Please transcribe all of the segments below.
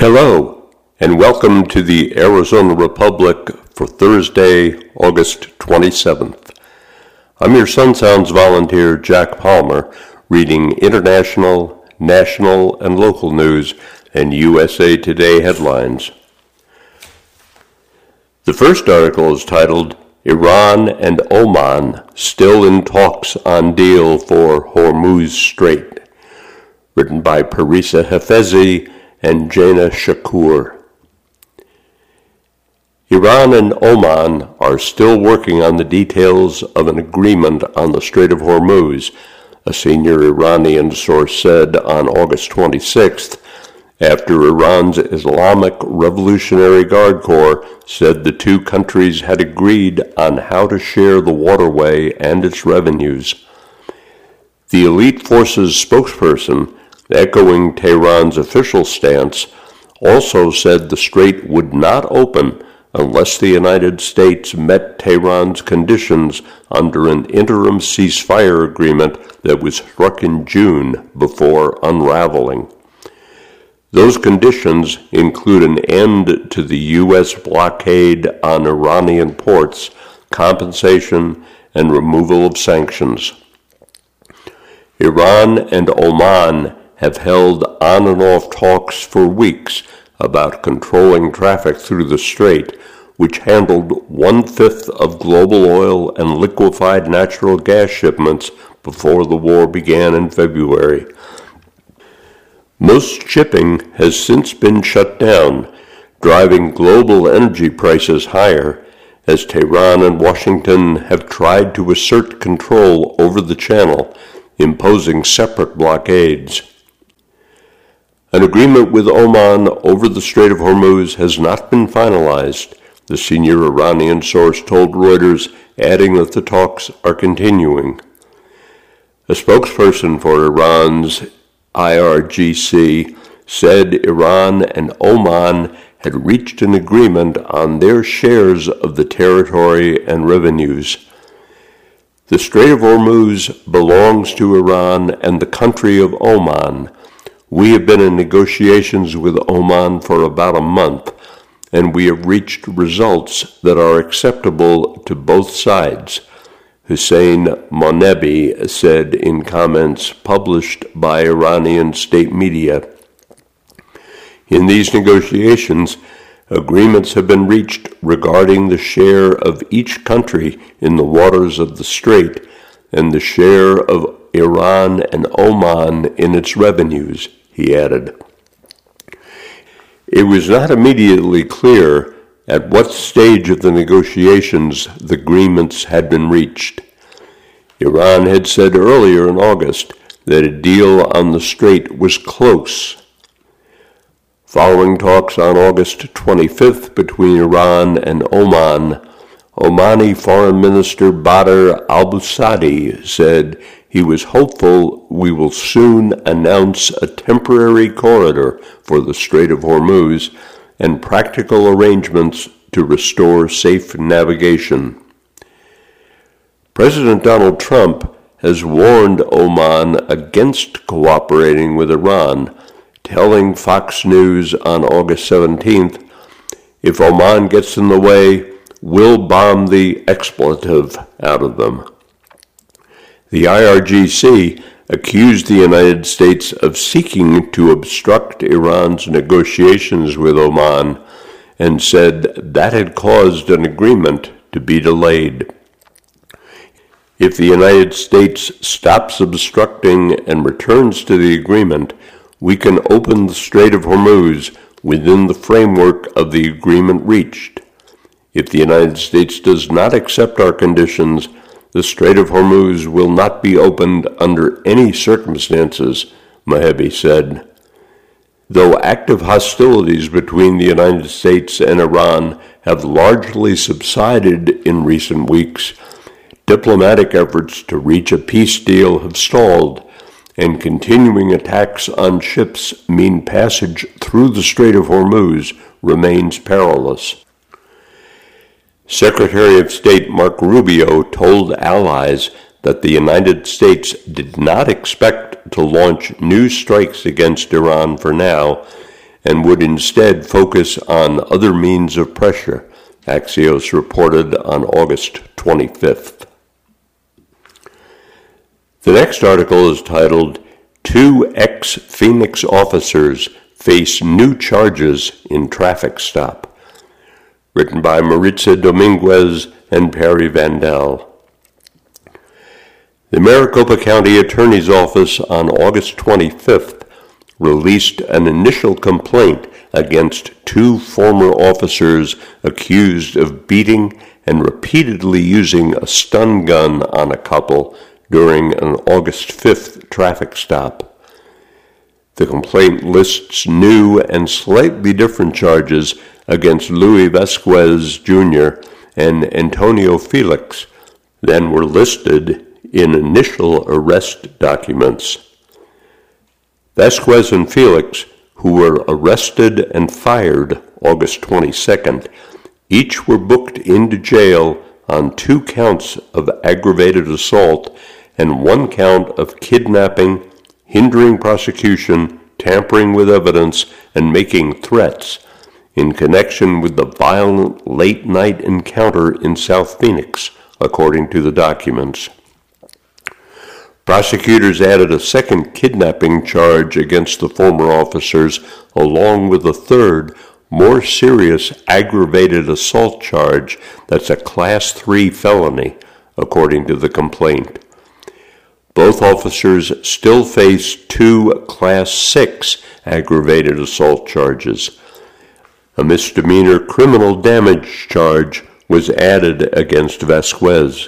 Hello, and welcome to the Arizona Republic for Thursday, August 27th. I'm your Sun Sounds volunteer, Jack Palmer, reading international, national, and local news and USA Today headlines. The first article is titled, Iran and Oman Still in Talks on Deal for Hormuz Strait, written by Parisa Hafezi and Jaina Shakur. Iran and Oman are still working on the details of an agreement on the Strait of Hormuz, a senior Iranian source said on August 26th, after Iran's Islamic Revolutionary Guard Corps said the two countries had agreed on how to share the waterway and its revenues. The elite forces spokesperson, echoing Tehran's official stance, also said the strait would not open unless the United States met Tehran's conditions under an interim ceasefire agreement that was struck in June before unraveling. Those conditions include an end to the U.S. blockade on Iranian ports, compensation, and removal of sanctions. Iran and Oman have held on and off talks for weeks about controlling traffic through the strait, which handled 1/5 of global oil and liquefied natural gas shipments before the war began in February. Most shipping has since been shut down, driving global energy prices higher as Tehran and Washington have tried to assert control over the channel, imposing separate blockades. An agreement with Oman over the Strait of Hormuz has not been finalized, the senior Iranian source told Reuters, adding that the talks are continuing. A spokesperson for Iran's IRGC said Iran and Oman had reached an agreement on their shares of the territory and revenues. The Strait of Hormuz belongs to Iran and the country of Oman. We have been in negotiations with Oman for about a month, and we have reached results that are acceptable to both sides, Hussein Monebi said in comments published by Iranian state media. In these negotiations, agreements have been reached regarding the share of each country in the waters of the strait and the share of Iran and Oman in its revenues, he added. It was not immediately clear at what stage of the negotiations the agreements had been reached. Iran had said earlier in August that a deal on the strait was close. Following talks on August 25th between Iran and Oman, Omani Foreign Minister Badr al-Busadi said he was hopeful we will soon announce a temporary corridor for the Strait of Hormuz and practical arrangements to restore safe navigation. President Donald Trump has warned Oman against cooperating with Iran, telling Fox News on August 17th, if Oman gets in the way, we'll bomb the expletive out of them. The IRGC accused the United States of seeking to obstruct Iran's negotiations with Oman and said that had caused an agreement to be delayed. If the United States stops obstructing and returns to the agreement, we can open the Strait of Hormuz within the framework of the agreement reached. If the United States does not accept our conditions, the Strait of Hormuz will not be opened under any circumstances, Monebi said. Though active hostilities between the United States and Iran have largely subsided in recent weeks, diplomatic efforts to reach a peace deal have stalled, and continuing attacks on ships mean passage through the Strait of Hormuz remains perilous. Secretary of State Marco Rubio told allies that the United States did not expect to launch new strikes against Iran for now, and would instead focus on other means of pressure, Axios reported on August 25th. The next article is titled, "Two ex-Phoenix officers face new charges in traffic stop," written by Maritza Dominguez and Perry Vandal. The Maricopa County Attorney's Office on August 25th released an initial complaint against two former officers accused of beating and repeatedly using a stun gun on a couple during an August 5th traffic stop. The complaint lists new and slightly different charges against Louis Vasquez Jr. and Antonio Felix than were listed in initial arrest documents. Vasquez and Felix, who were arrested and fired August 22nd, each were booked into jail on 2 counts of aggravated assault and 1 count of kidnapping, hindering prosecution, tampering with evidence, and making threats in connection with the violent late-night encounter in South Phoenix, according to the documents. Prosecutors added a second kidnapping charge against the former officers, along with a third, more serious aggravated assault charge that's a Class 3 felony, according to the complaint. Both officers still face 2 Class 6 aggravated assault charges. A misdemeanor criminal damage charge was added against Vasquez.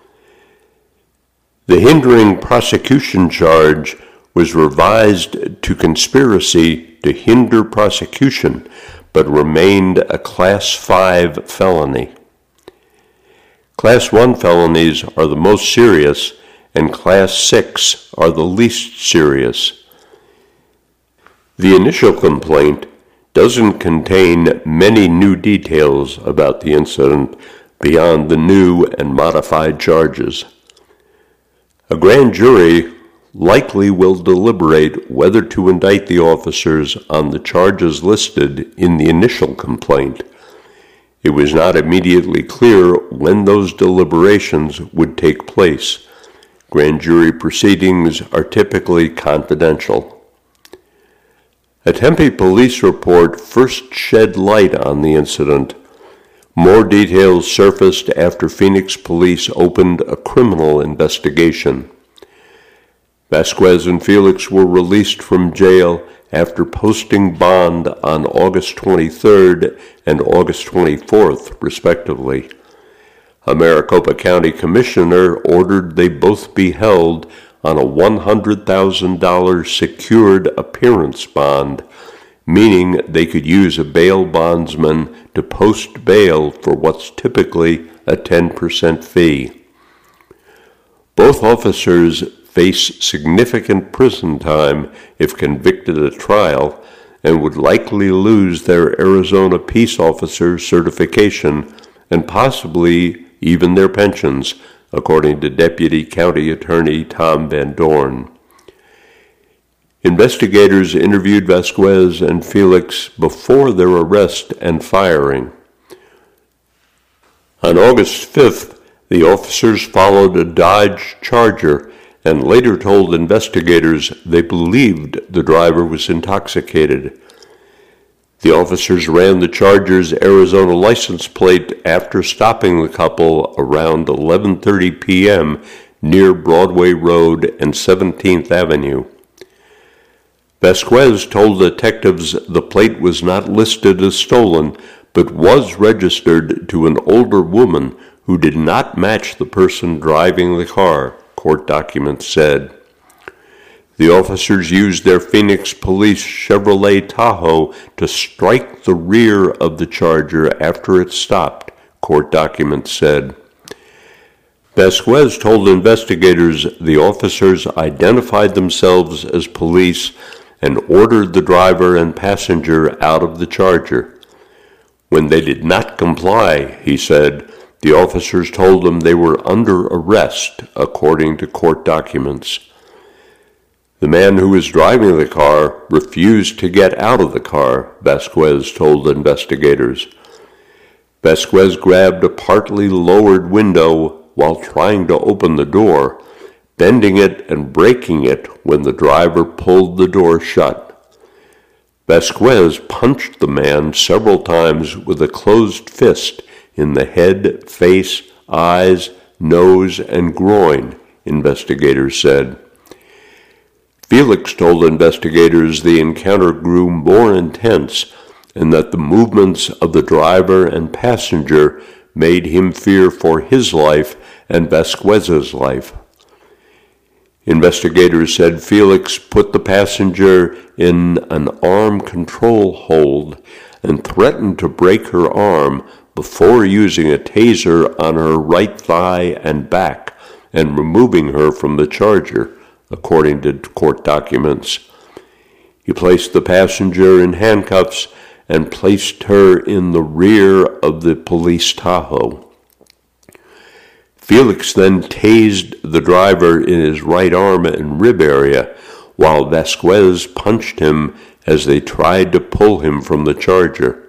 The hindering prosecution charge was revised to conspiracy to hinder prosecution, but remained a Class 5 felony. Class 1 felonies are the most serious, and Class 6 are the least serious. The initial complaint doesn't contain many new details about the incident beyond the new and modified charges. A grand jury likely will deliberate whether to indict the officers on the charges listed in the initial complaint. It was not immediately clear when those deliberations would take place. Grand jury proceedings are typically confidential. A Tempe police report first shed light on the incident. More details surfaced after Phoenix police opened a criminal investigation. Vasquez and Felix were released from jail after posting bond on August 23rd and August 24th, respectively. A Maricopa County commissioner ordered they both be held on a $100,000 secured appearance bond, meaning they could use a bail bondsman to post bail for what's typically a 10% fee. Both officers face significant prison time if convicted at trial and would likely lose their Arizona peace officer certification and possibly even their pensions, according to Deputy County Attorney Tom Van Dorn. Investigators interviewed Vasquez and Felix before their arrest and firing. On August 5th, the officers followed a Dodge Charger and later told investigators they believed the driver was intoxicated. The officers ran the Charger's Arizona license plate after stopping the couple around 11:30 p.m. near Broadway Road and 17th Avenue. Vasquez told detectives the plate was not listed as stolen, but was registered to an older woman who did not match the person driving the car, court documents said. The officers used their Phoenix Police Chevrolet Tahoe to strike the rear of the Charger after it stopped, court documents said. Vasquez told investigators the officers identified themselves as police and ordered the driver and passenger out of the Charger. When they did not comply, he said, the officers told them they were under arrest, according to court documents. The man who was driving the car refused to get out of the car, Vasquez told investigators. Vasquez grabbed a partly lowered window while trying to open the door, bending it and breaking it when the driver pulled the door shut. Vasquez punched the man several times with a closed fist in the head, face, eyes, nose, and groin, investigators said. Felix told investigators the encounter grew more intense and that the movements of the driver and passenger made him fear for his life and Vasquez's life. Investigators said Felix put the passenger in an arm control hold and threatened to break her arm before using a taser on her right thigh and back and removing her from the charger, according to court documents. He placed the passenger in handcuffs and placed her in the rear of the police Tahoe. Felix then tased the driver in his right arm and rib area, while Vasquez punched him as they tried to pull him from the charger.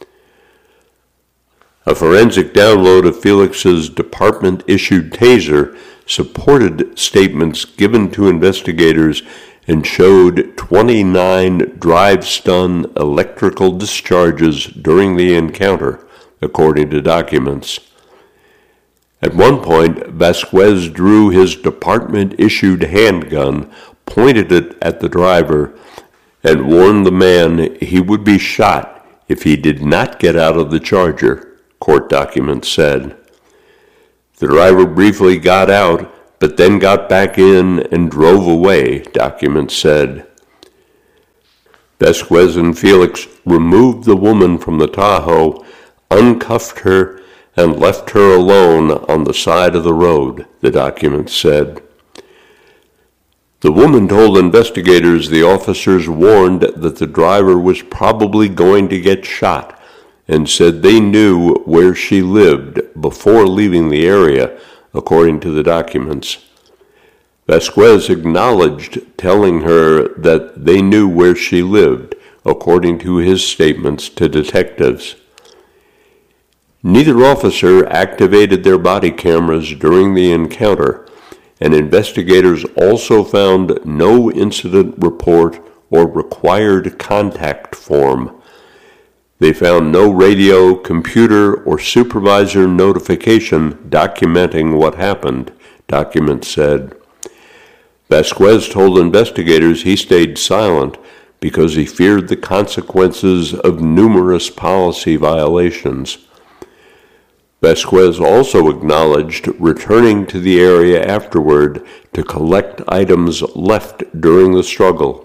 A forensic download of Felix's department-issued taser supported statements given to investigators and showed 29 drive-stun electrical discharges during the encounter, according to documents. At one point, Vasquez drew his department-issued handgun, pointed it at the driver, and warned the man he would be shot if he did not get out of the charger, court documents said. The driver briefly got out, but then got back in and drove away, documents said. Vasquez and Felix removed the woman from the Tahoe, uncuffed her, and left her alone on the side of the road, the documents said. The woman told investigators the officers warned that the driver was probably going to get shot and said they knew where she lived before leaving the area, according to the documents. Vasquez acknowledged telling her that they knew where she lived, according to his statements to detectives. Neither officer activated their body cameras during the encounter, and investigators also found no incident report or required contact form. They found no radio, computer, or supervisor notification documenting what happened, documents said. Vasquez told investigators he stayed silent because he feared the consequences of numerous policy violations. Vasquez also acknowledged returning to the area afterward to collect items left during the struggle.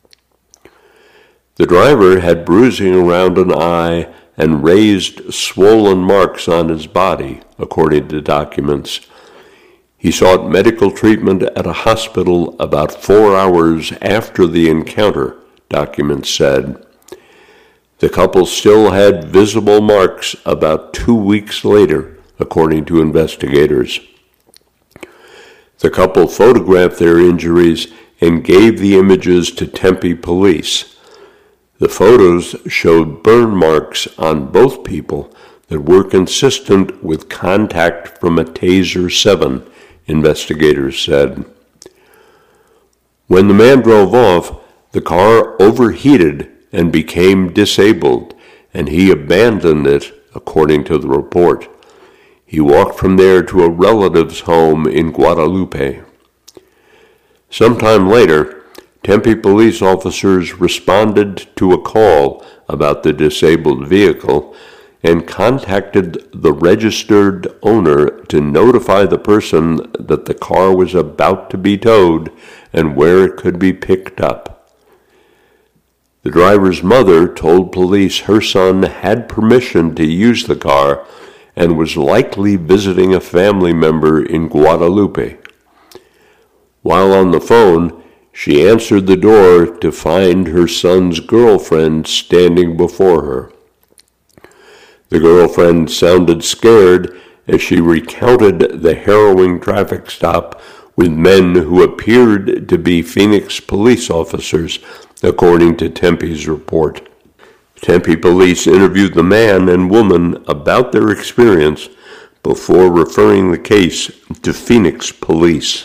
The driver had bruising around an eye and raised, swollen marks on his body, according to documents. He sought medical treatment at a hospital about 4 hours after the encounter, documents said. The couple still had visible marks about 2 weeks later, according to investigators. The couple photographed their injuries and gave the images to Tempe police. The photos showed burn marks on both people that were consistent with contact from a Taser 7, investigators said. When the man drove off, the car overheated and became disabled, and he abandoned it, according to the report. He walked from there to a relative's home in Guadalupe. Sometime later, Tempe police officers responded to a call about the disabled vehicle and contacted the registered owner to notify the person that the car was about to be towed and where it could be picked up. The driver's mother told police her son had permission to use the car and was likely visiting a family member in Guadalupe. While on the phone, she answered the door to find her son's girlfriend standing before her. The girlfriend sounded scared as she recounted the harrowing traffic stop with men who appeared to be Phoenix police officers, according to Tempe's report. Tempe police interviewed the man and woman about their experience before referring the case to Phoenix police.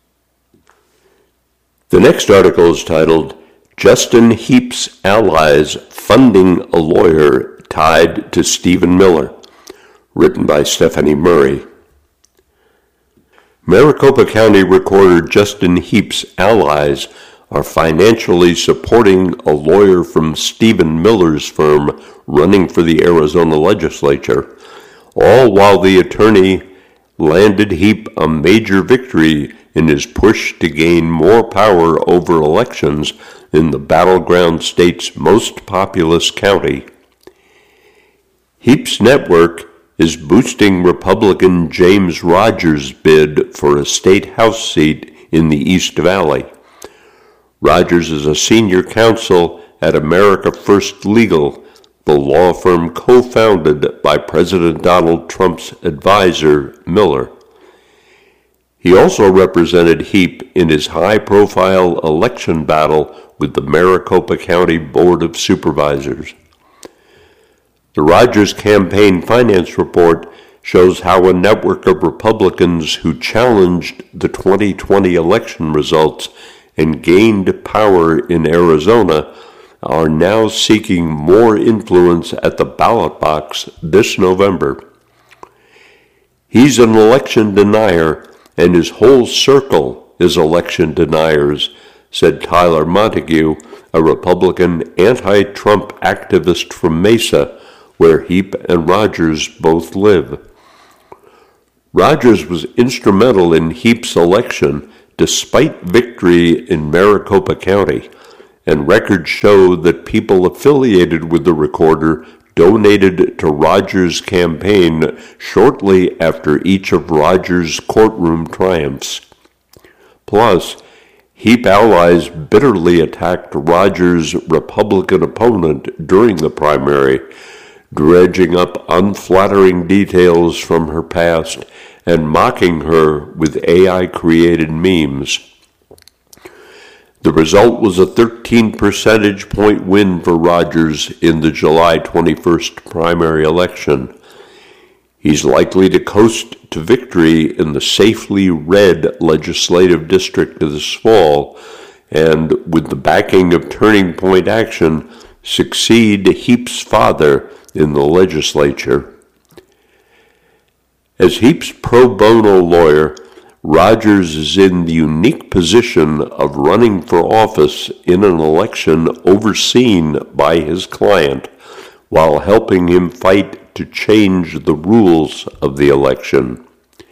The next article is titled, Justin Heap's Allies Funding a Lawyer Tied to Stephen Miller, written by Stephanie Murray. Maricopa County Recorder Justin Heap's allies are financially supporting a lawyer from Stephen Miller's firm running for the Arizona legislature, all while the attorney landed Heap a major victory in his push to gain more power over elections in the battleground state's most populous county. Heap's network is boosting Republican James Rogers' bid for a state house seat in the East Valley. Rogers is a senior counsel at America First Legal, the law firm co-founded by President Donald Trump's advisor, Miller. He also represented Heap in his high-profile election battle with the Maricopa County Board of Supervisors. The Rogers Campaign Finance Report shows how a network of Republicans who challenged the 2020 election results and gained power in Arizona are now seeking more influence at the ballot box this November. He's an election denier, and his whole circle is election deniers, said Tyler Montague, a Republican anti-Trump activist from Mesa, where Heap and Rogers both live. Rogers was instrumental in Heap's election despite victory in Maricopa County, and records show that people affiliated with the recorder donated to Rogers' campaign shortly after each of Rogers' courtroom triumphs. Plus, Heap allies bitterly attacked Rogers' Republican opponent during the primary, dredging up unflattering details from her past and mocking her with AI-created memes. The result was a 13 percentage point win for Rogers in the July 21st primary election. He's likely to coast to victory in the safely red legislative district this fall, and with the backing of Turning Point Action, succeed Heap's father in the legislature. As Heap's pro bono lawyer, Rogers is in the unique position of running for office in an election overseen by his client, while helping him fight to change the rules of the election.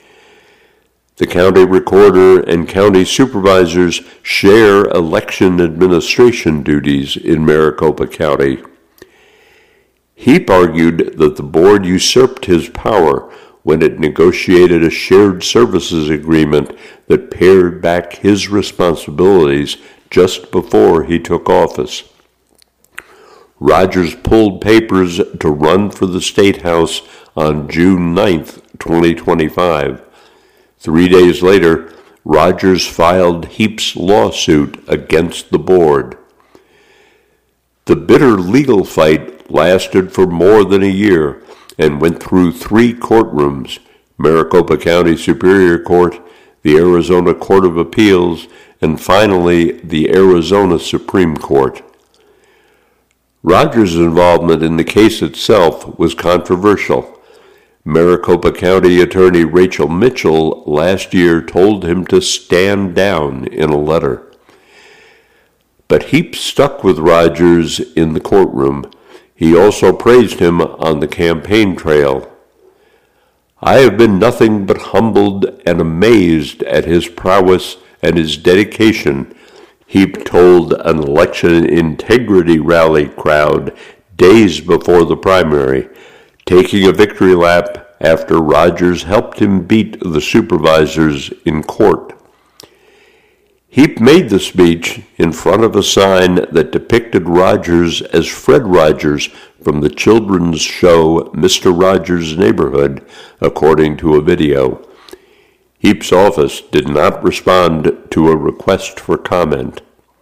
The county recorder and county supervisors share election administration duties in Maricopa County. Heap argued that the board usurped his power when it negotiated a shared services agreement that pared back his responsibilities just before he took office. Rogers pulled papers to run for the State House on June 9, 2025. 3 days later, Rogers filed Heap's lawsuit against the board. The bitter legal fight lasted for more than a year and went through 3 courtrooms: Maricopa County Superior Court, the Arizona Court of Appeals, and finally the Arizona Supreme Court. Rogers' involvement in the case itself was controversial. Maricopa County Attorney Rachel Mitchell last year told him to stand down in a letter. But Heap stuck with Rogers in the courtroom. He also praised him on the campaign trail. "I have been nothing but humbled and amazed at his prowess and his dedication," Heap told an election integrity rally crowd days before the primary, taking a victory lap after Rogers helped him beat the supervisors in court. Heap made the speech in front of a sign that depicted Rogers as Fred Rogers from the children's show Mr. Rogers' Neighborhood, according to a video. Heap's office did not respond to a request for comment.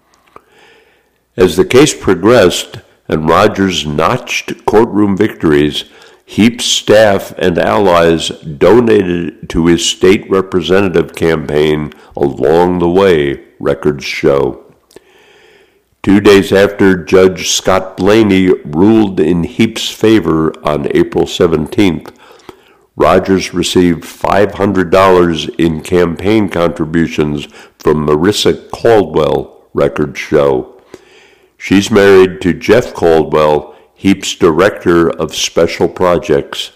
As the case progressed and Rogers notched courtroom victories, Heap's staff and allies donated to his state representative campaign along the way, records show. 2 days after Judge Scott Blaney ruled in Heap's favor on April 17th, Rogers received $500 in campaign contributions from Marissa Caldwell, records show. She's married to Jeff Caldwell, Heap's Director of Special Projects.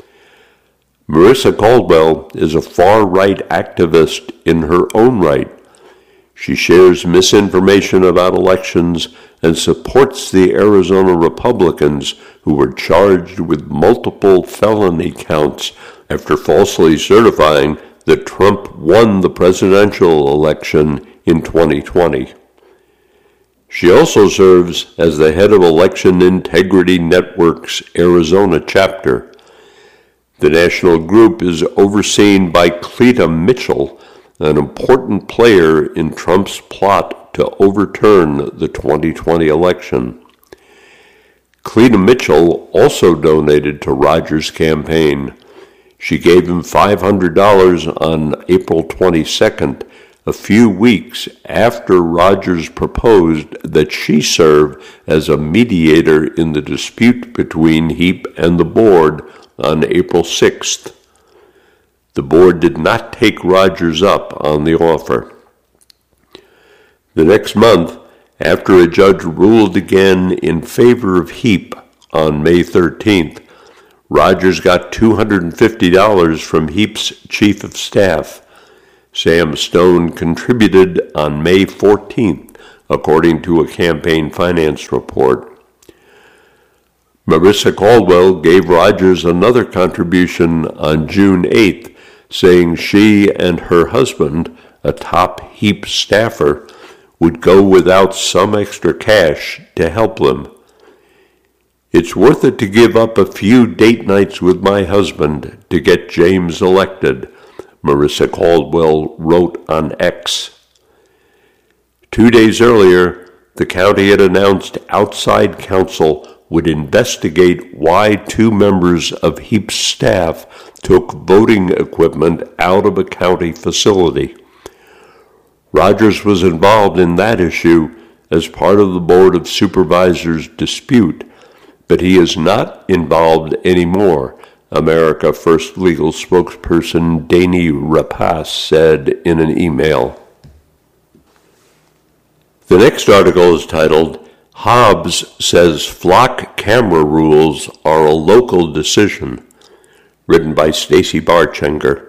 Marissa Caldwell is a far-right activist in her own right. She shares misinformation about elections and supports the Arizona Republicans who were charged with multiple felony counts after falsely certifying that Trump won the presidential election in 2020. She also serves as the head of Election Integrity Network's Arizona chapter. The national group is overseen by Cleta Mitchell, an important player in Trump's plot to overturn the 2020 election. Cleta Mitchell also donated to Rogers' campaign. She gave him $500 on April 22nd, a few weeks after Rogers proposed that she serve as a mediator in the dispute between Heap and the board on April 6th. The board did not take Rogers up on the offer. The next month, after a judge ruled again in favor of Heap on May 13th, Rogers got $250 from Heap's chief of staff. Sam Stone contributed on May 14th, according to a campaign finance report. Marissa Caldwell gave Rogers another contribution on June 8th, saying she and her husband, a top Heap staffer, would go without some extra cash to help them. It's worth it to give up a few date nights with my husband to get James elected, Marissa Caldwell wrote on X. 2 days earlier, the county had announced outside counsel would investigate why 2 members of Heap's staff took voting equipment out of a county facility. Rogers was involved in that issue as part of the Board of Supervisors dispute, but he is not involved anymore, America First legal spokesperson Dani Rapace said in an email. The next article is titled, Hobbs Says Flock Camera Rules Are a Local Decision, written by Stacey Barchenger.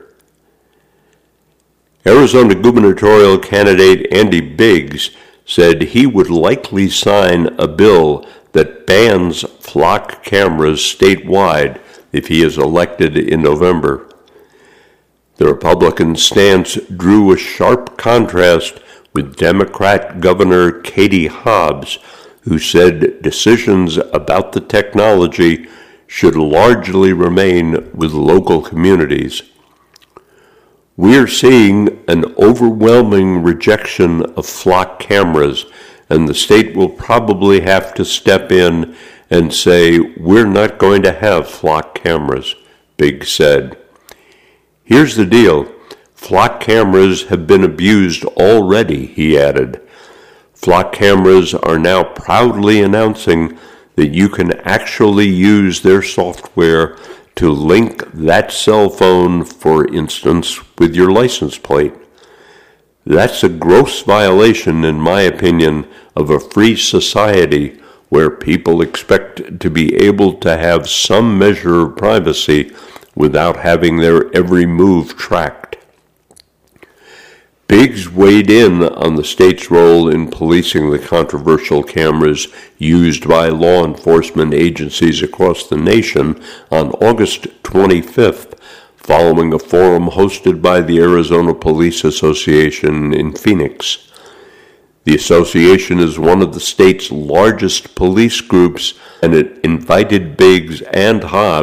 Arizona gubernatorial candidate Andy Biggs said he would likely sign a bill that bans flock cameras statewide if he is elected in November. The Republican stance drew a sharp contrast with Democrat Governor Katie Hobbs, who said decisions about the technology should largely remain with local communities. We're seeing an overwhelming rejection of flock cameras, and the state will probably have to step in and say, we're not going to have flock cameras, Biggs said. Here's the deal. Flock cameras have been abused already, he added. Flock cameras are now proudly announcing that you can actually use their software to link that cell phone, for instance, with your license plate. That's a gross violation, in my opinion, of a free society where people expect to be able to have some measure of privacy without having their every move tracked. Biggs weighed in on the state's role in policing the controversial cameras used by law enforcement agencies across the nation on August 25th, following a forum hosted by the Arizona Police Association in Phoenix. The association is one of the state's largest police groups, and it invited Biggs and Hobbs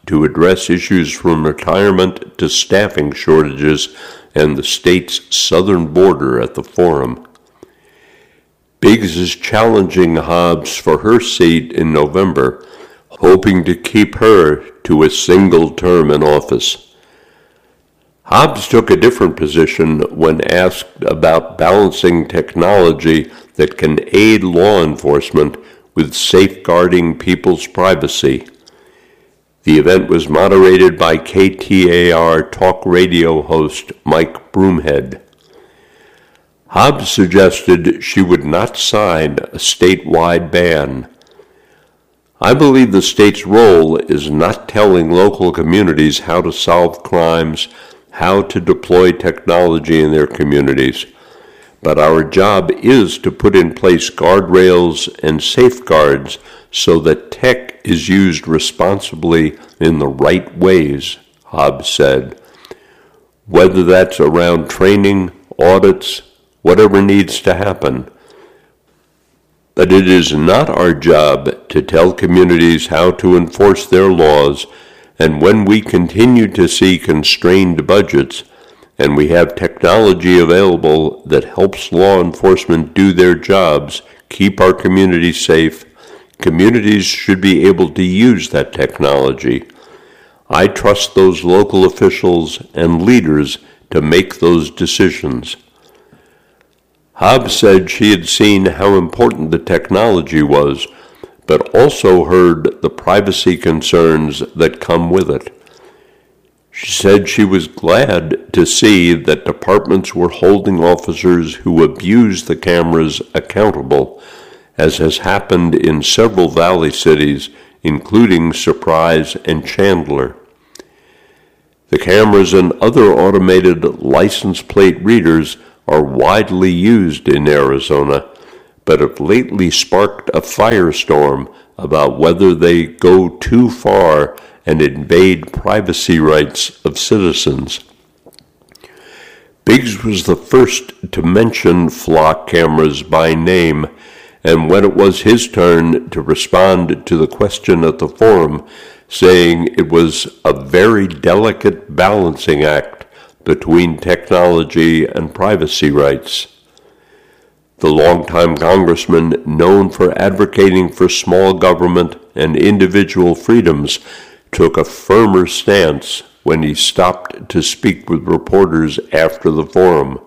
to address issues from retirement to staffing shortages and the state's southern border at the forum. Biggs is challenging Hobbs for her seat in November, hoping to keep her to a single term in office. Hobbs took a different position when asked about balancing technology that can aid law enforcement with safeguarding people's privacy. The event was moderated by KTAR talk radio host Mike Broomhead. Hobbs suggested she would not sign a statewide ban. I believe the state's role is not telling local communities how to solve crimes, how to deploy technology in their communities, but our job is to put in place guardrails and safeguards so that tech is used responsibly in the right ways, Hobbs said. Whether that's around training, audits, whatever needs to happen. But it is not our job to tell communities how to enforce their laws, and when we continue to see constrained budgets, and we have technology available that helps law enforcement do their jobs, keep our communities safe, communities should be able to use that technology. I trust those local officials and leaders to make those decisions. Hobbs said she had seen how important the technology was, but also heard the privacy concerns that come with it. She said she was glad to see that departments were holding officers who abuse the cameras accountable, as has happened in several Valley cities, including Surprise and Chandler. The cameras and other automated license plate readers are widely used in Arizona, but have lately sparked a firestorm about whether they go too far and invade privacy rights of citizens. Biggs was the first to mention flock cameras by name, and when it was his turn to respond to the question at the forum, saying it was a very delicate balancing act between technology and privacy rights. The longtime congressman, known for advocating for small government and individual freedoms, took a firmer stance when he stopped to speak with reporters after the forum.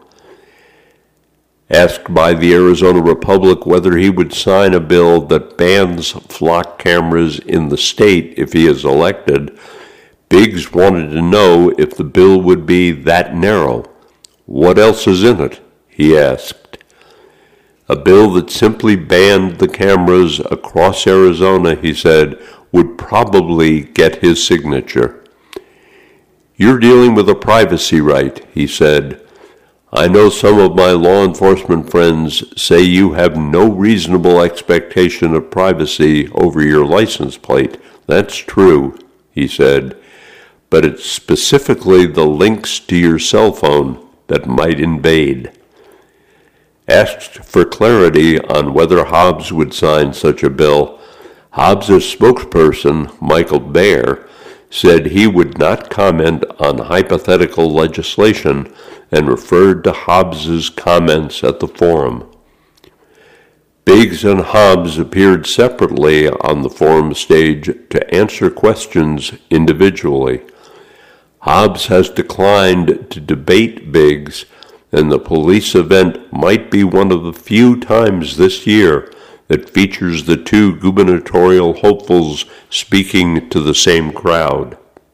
Asked by the Arizona Republic whether he would sign a bill that bans flock cameras in the state if he is elected, Biggs wanted to know if the bill would be that narrow. What else is in it? He asked. A bill that simply banned the cameras across Arizona, he said, would probably get his signature. You're dealing with a privacy right, he said. I know some of my law enforcement friends say you have no reasonable expectation of privacy over your license plate. That's true, he said. But it's specifically the links to your cell phone that might invade. Asked for clarity on whether Hobbs would sign such a bill, Hobbs' spokesperson, Michael Baer, said he would not comment on hypothetical legislation and referred to Hobbs' comments at the forum. Biggs and Hobbs appeared separately on the forum stage to answer questions individually. Hobbs has declined to debate Biggs, and the police event might be one of the few times this year that features the two gubernatorial hopefuls speaking to the same crowd.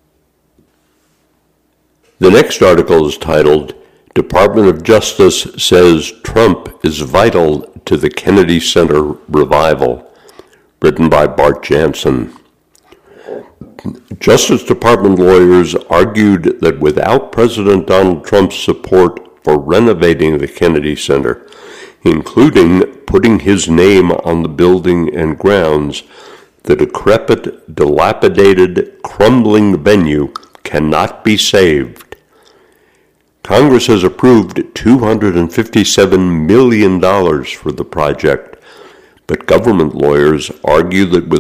The next article is titled, Department of Justice Says Trump is Vital to the Kennedy Center Revival, written by Bart Jansen. Justice Department lawyers argued that without President Donald Trump's support for renovating the Kennedy Center, including putting his name on the building and grounds, the decrepit, dilapidated, crumbling venue cannot be saved. Congress has approved $257 million for the project, but government lawyers argue that without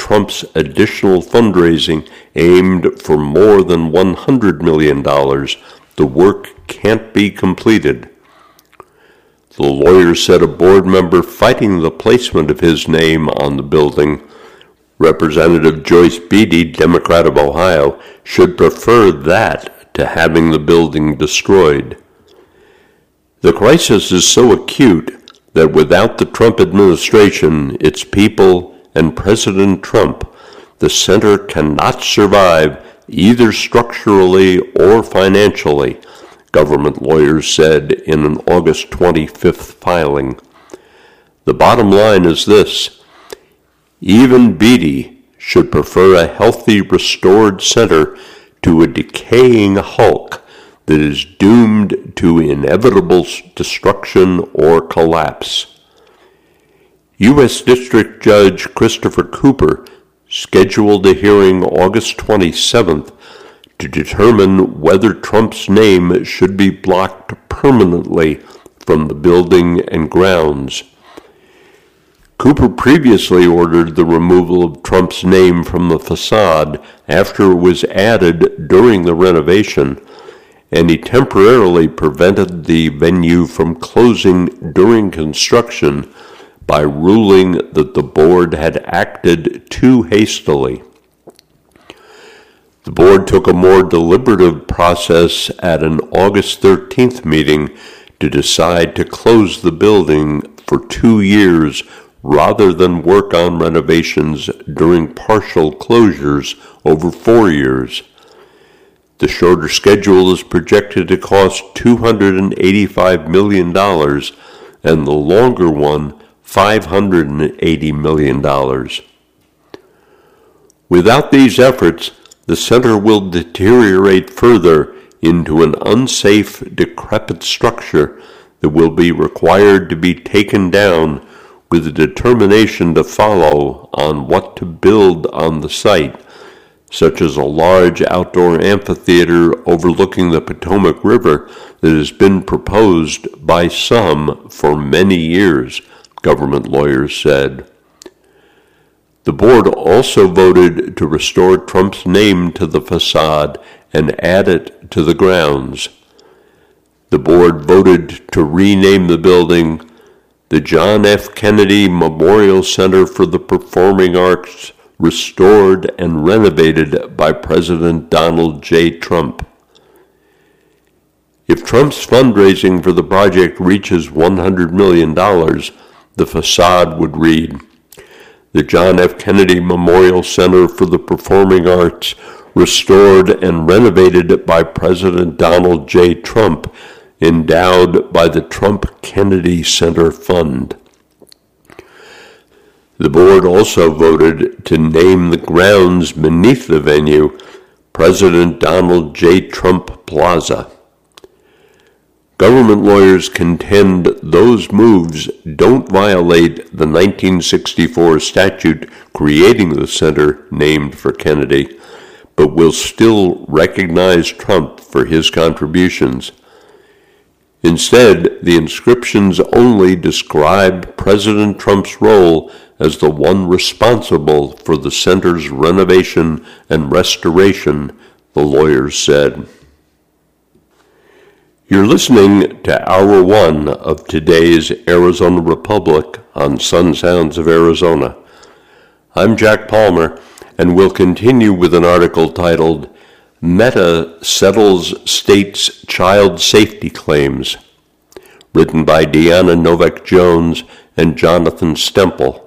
Trump's additional fundraising aimed for more than $100 million, the work can't be completed. The lawyer said a board member fighting the placement of his name on the building, Representative Joyce Beatty, Democrat of Ohio, should prefer that to having the building destroyed. The crisis is so acute that without the Trump administration, its people, and President Trump, the center cannot survive either structurally or financially, government lawyers said in an August 25th filing. The bottom line is this: even Beatty should prefer a healthy, restored center to a decaying hulk that is doomed to inevitable destruction or collapse. U.S. District Judge Christopher Cooper scheduled a hearing August 27th to determine whether Trump's name should be blocked permanently from the building and grounds. Cooper previously ordered the removal of Trump's name from the facade after it was added during the renovation, and he temporarily prevented the venue from closing during construction by ruling that the board had acted too hastily. The board took a more deliberative process at an August 13th meeting to decide to close the building for 2 years rather than work on renovations during partial closures over 4 years. The shorter schedule is projected to cost $285 million and the longer one $580 million. Without these efforts, the center will deteriorate further into an unsafe, decrepit structure that will be required to be taken down with a determination to follow on what to build on the site, such as a large outdoor amphitheater overlooking the Potomac River that has been proposed by some for many years, government lawyers said. The board also voted to restore Trump's name to the facade and add it to the grounds. The board voted to rename the building the John F. Kennedy Memorial Center for the Performing Arts, restored and renovated by President Donald J. Trump. If Trump's fundraising for the project reaches $100 million, the facade would read, the John F. Kennedy Memorial Center for the Performing Arts, restored and renovated by President Donald J. Trump, endowed by the Trump Kennedy Center Fund. The board also voted to name the grounds beneath the venue President Donald J. Trump Plaza. Government lawyers contend those moves don't violate the 1964 statute creating the center named for Kennedy, but will still recognize Trump for his contributions. Instead, the inscriptions only describe President Trump's role as the one responsible for the center's renovation and restoration, the lawyers said. You're listening to Hour 1 of today's Arizona Republic on Sun Sounds of Arizona. I'm Jack Palmer, and we'll continue with an article titled Meta Settles State's Child Safety Claims, written by Deanna Novak-Jones and Jonathan Stemple.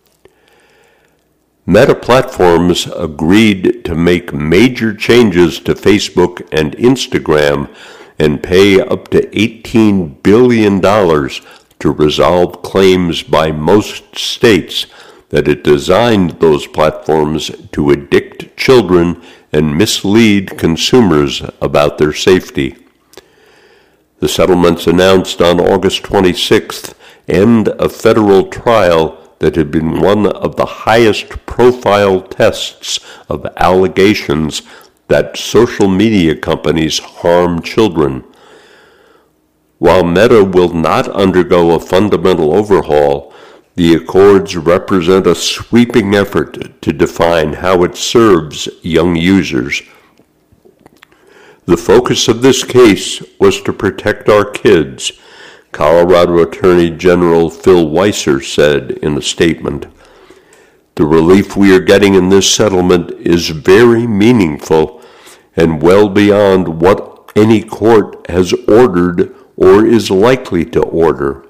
Meta Platforms agreed to make major changes to Facebook and Instagram and pay up to $18 billion to resolve claims by most states that it designed those platforms to addict children and mislead consumers about their safety. The settlements announced on August 26th end a federal trial that had been one of the highest profile tests of allegations that social media companies harm children. While Meta will not undergo a fundamental overhaul, The accords represent a sweeping effort to define how it serves young users. The focus of this case was to protect our kids, Colorado Attorney General Phil Weiser said in a statement. The relief we are getting in this settlement is very meaningful and well beyond what any court has ordered or is likely to order.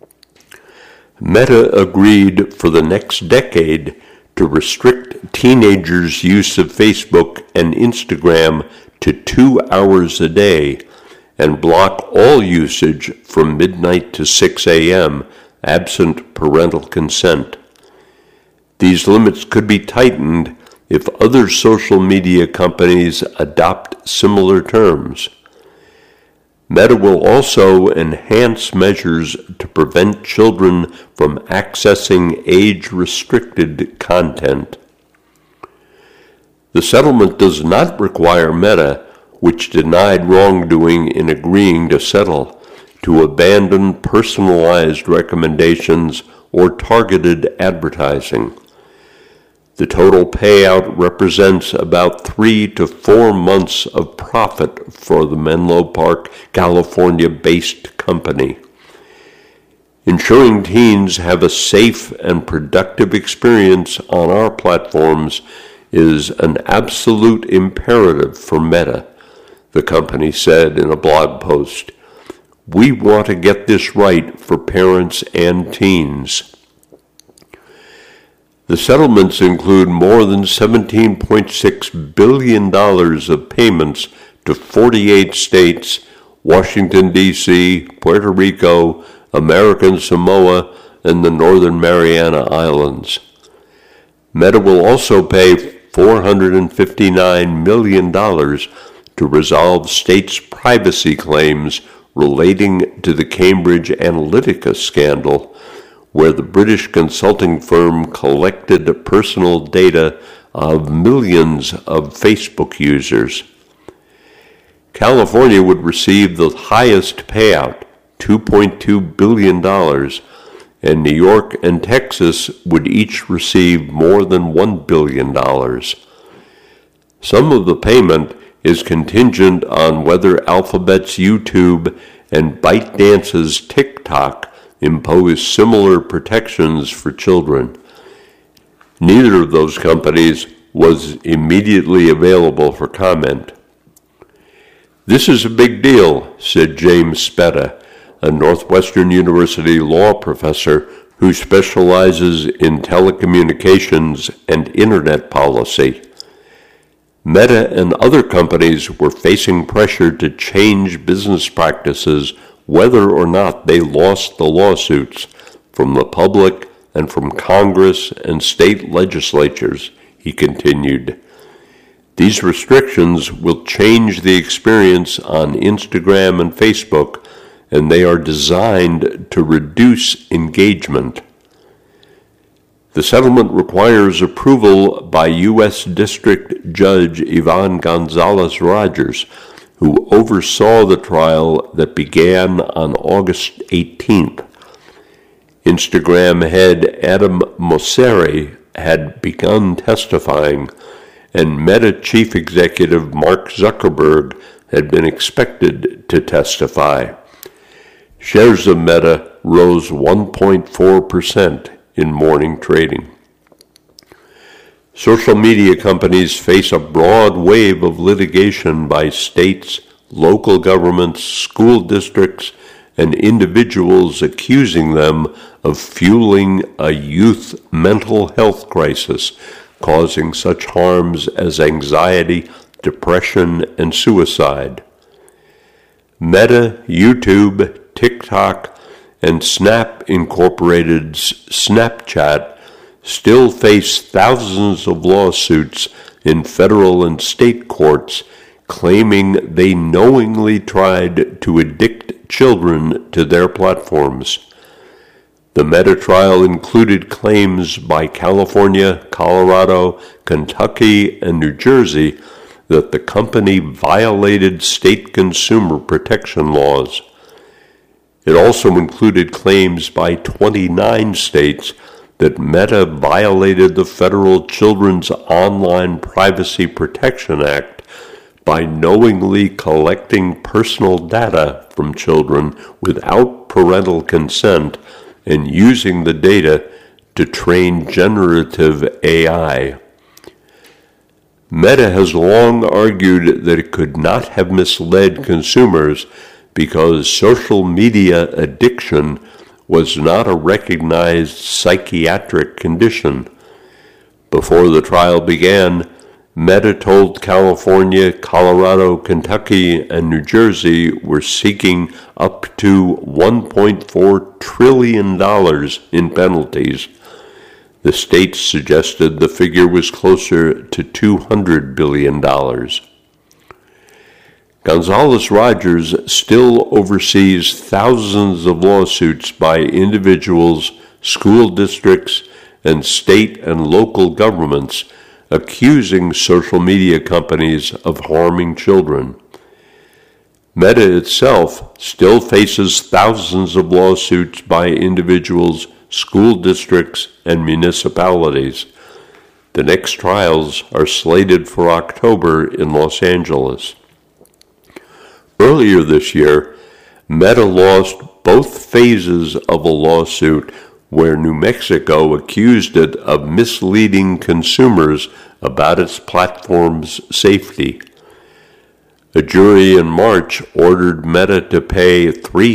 Meta agreed for the next decade to restrict teenagers' use of Facebook and Instagram to 2 hours a day and block all usage from midnight to 6 a.m. absent parental consent. These limits could be tightened if other social media companies adopt similar terms. Meta will also enhance measures to prevent children from accessing age-restricted content. The settlement does not require Meta, which denied wrongdoing in agreeing to settle, to abandon personalized recommendations or targeted advertising. The total payout represents about 3 to 4 months of profit for the Menlo Park, California-based company. Ensuring teens have a safe and productive experience on our platforms is an absolute imperative for Meta, the company said in a blog post. We want to get this right for parents and teens. The settlements include more than $17.6 billion of payments to 48 states, Washington, D.C., Puerto Rico, American Samoa, and the Northern Mariana Islands. Meta will also pay $459 million to resolve states' privacy claims relating to the Cambridge Analytica scandal, where the British consulting firm collected personal data of millions of Facebook users. California would receive the highest payout, $2.2 billion, and New York and Texas would each receive more than $1 billion. Some of the payment is contingent on whether Alphabet's YouTube and ByteDance's TikTok impose similar protections for children. Neither of those companies was immediately available for comment. This is a big deal, said James Speta, a Northwestern University law professor who specializes in telecommunications and internet policy. Meta and other companies were facing pressure to change business practices whether or not they lost the lawsuits from the public and from Congress and state legislatures, he continued. These restrictions will change the experience on Instagram and Facebook, and they are designed to reduce engagement. The settlement requires approval by U.S. District Judge Yvonne Gonzalez-Rogers, who oversaw the trial that began on August 18th. Instagram head Adam Mosseri had begun testifying, and Meta chief executive Mark Zuckerberg had been expected to testify. Shares of Meta rose 1.4% in morning trading. Social media companies face a broad wave of litigation by states, local governments, school districts, and individuals accusing them of fueling a youth mental health crisis, causing such harms as anxiety, depression, and suicide. Meta, YouTube, TikTok, and Snap Incorporated's Snapchat still face thousands of lawsuits in federal and state courts claiming they knowingly tried to addict children to their platforms. The Meta trial included claims by California, Colorado, Kentucky, and New Jersey that the company violated state consumer protection laws. It also included claims by 29 states that Meta violated the Federal Children's Online Privacy Protection Act by knowingly collecting personal data from children without parental consent and using the data to train generative AI. Meta has long argued that it could not have misled consumers because social media addiction was not a recognized psychiatric condition. Before the trial began, Meta told California, Colorado, Kentucky, and New Jersey were seeking up to $1.4 trillion in penalties. The states suggested the figure was closer to $200 billion. Gonzalez-Rogers still oversees thousands of lawsuits by individuals, school districts, and state and local governments accusing social media companies of harming children. Meta itself still faces thousands of lawsuits by individuals, school districts, and municipalities. The next trials are slated for October in Los Angeles. Earlier this year, Meta lost both phases of a lawsuit where New Mexico accused it of misleading consumers about its platform's safety. A jury in March ordered Meta to pay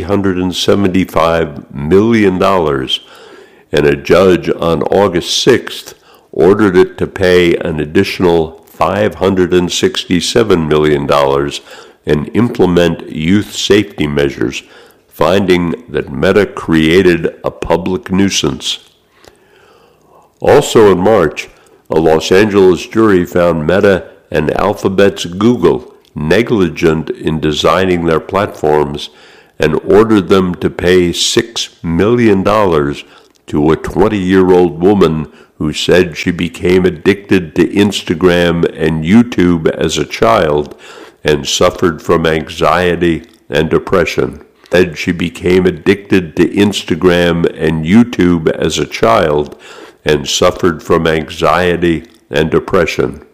$375 million, and a judge on August 6th ordered it to pay an additional $567 million and implement youth safety measures, finding that Meta created a public nuisance. Also in March, a Los Angeles jury found Meta and Alphabet's Google negligent in designing their platforms and ordered them to pay $6 million to a 20-year-old woman who said she became addicted to Instagram and YouTube as a child and suffered from anxiety and depression. Said she became addicted to Instagram and YouTube as a child and suffered from anxiety and depression.